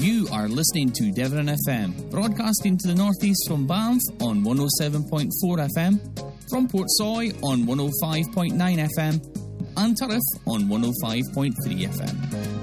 You are listening to Devon FM, broadcasting to the northeast from Banff on 107.4 FM, from Portsoy on 105.9 FM, and Turriff on 105.3 FM.